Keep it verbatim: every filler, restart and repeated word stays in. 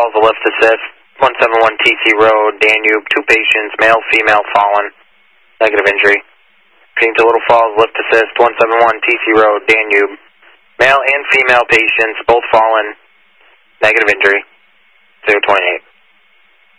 Falls, a lift assist, one seventy-one T C Road, Danube, two patients, male, female, fallen, negative injury. Repeating to Little Falls, lift assist, one seventy-one T C Road, Danube, male and female patients, both fallen, negative injury, zero twenty-eight.